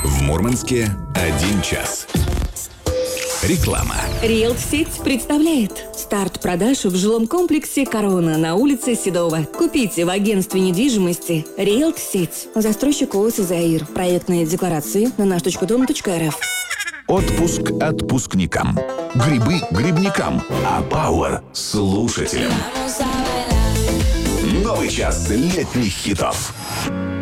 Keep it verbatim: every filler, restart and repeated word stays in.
В Мурманске один час. Реклама. Риэлт-сеть представляет старт продаж в жилом комплексе «Корона» на улице Седова. Купите в агентстве недвижимости Риэлт-сеть. Застройщик ООО «Заир». Проектные декларации на наш точка дом точка рф. Отпуск отпускникам. Грибы грибникам. А Пауэр слушателям. Новый час летних хитов.